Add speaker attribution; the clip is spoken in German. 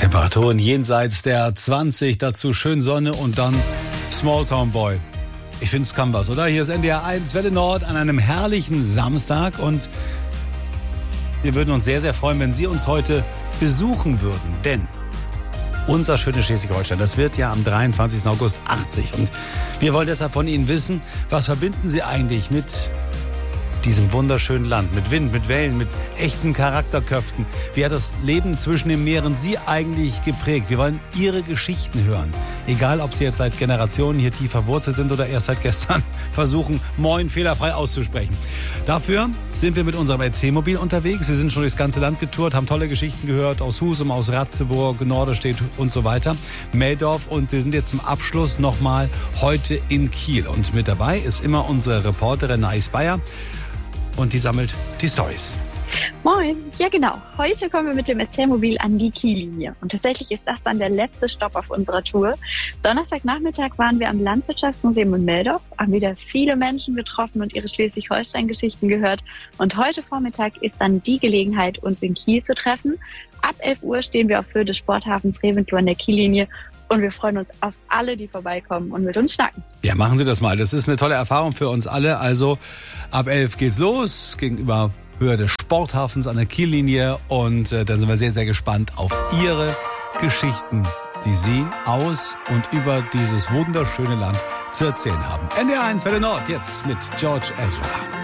Speaker 1: Temperaturen jenseits der 20, dazu schön Sonne und dann Smalltown Boy. Ich finde, es kann was, oder? Hier ist NDR 1 Welle Nord an einem herrlichen Samstag und wir würden uns sehr, sehr freuen, wenn Sie uns heute besuchen würden, denn unser schönes Schleswig-Holstein, das wird ja am 23. August 80 und wir wollen deshalb von Ihnen wissen, was verbinden Sie eigentlich mit diesem wunderschönen Land, mit Wind, mit Wellen, mit echten Charakterköpfen. Wie hat das Leben zwischen den Meeren Sie eigentlich geprägt? Wir wollen Ihre Geschichten hören. Egal, ob Sie jetzt seit Generationen hier tief verwurzelt sind oder erst seit gestern versuchen, Moin fehlerfrei auszusprechen. Dafür sind wir mit unserem Erzählmobil unterwegs. Wir sind schon durchs ganze Land getourt, haben tolle Geschichten gehört aus Husum, aus Ratzeburg, Norderstedt und so weiter. Meldorf, und wir sind jetzt zum Abschluss nochmal heute in Kiel. Und mit dabei ist immer unsere Reporterin Nais Bayer. Und die sammelt die Storys.
Speaker 2: Moin, ja genau. Heute kommen wir mit dem Erzählmobil an die Kiellinie. Und tatsächlich ist das dann der letzte Stopp auf unserer Tour. Donnerstagnachmittag waren wir am Landwirtschaftsmuseum in Meldorf, haben wieder viele Menschen getroffen und ihre Schleswig-Holstein-Geschichten gehört. Und heute Vormittag ist dann die Gelegenheit, uns in Kiel zu treffen. Ab 11 Uhr stehen wir auf Höhe des Sporthafens Reventlow an der Kiellinie. Und wir freuen uns auf alle, die vorbeikommen und mit uns schnacken.
Speaker 1: Ja, machen Sie das mal. Das ist eine tolle Erfahrung für uns alle. Also ab 11 geht's los gegenüber Höhe des Sporthafens an der Kiellinie. Und dann sind wir sehr, sehr gespannt auf Ihre Geschichten, die Sie aus und über dieses wunderschöne Land zu erzählen haben. NDR 1 Welle Nord jetzt mit George Ezra.